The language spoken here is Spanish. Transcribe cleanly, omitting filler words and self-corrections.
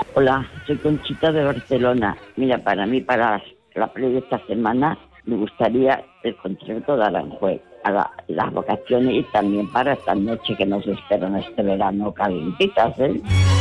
Hola, soy Conchita de Barcelona. Mira, para mí, para la play de esta semana, me gustaría el concierto de Aranjuez, para las vacaciones y también para esta noche que nos esperan este verano calientitas, ¿eh?